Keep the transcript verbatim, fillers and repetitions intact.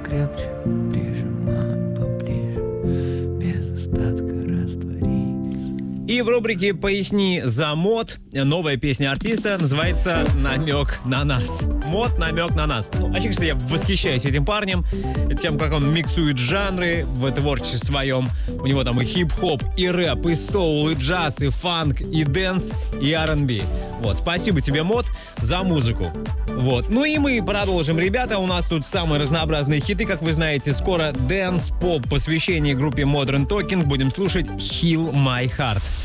покрепче, прижимаю поближе, без остатка раствориться. И в рубрике «Поясни за мод» новая песня артиста называется «Намек на нас». Мод, намек на нас. Ну, вообще, кстати, я восхищаюсь этим парнем, тем, как он миксует жанры в творчестве своем. У него там и хип-хоп, и рэп, и соул, и джаз, и фанк, и дэнс, и ар энд би. Вот, спасибо тебе, Мод, за музыку. Вот. Ну и мы продолжим, ребята. У нас тут самые разнообразные хиты, как вы знаете. Скоро дэнс, поп, посвящение группе Modern Talking. Будем слушать «Heal My Heart».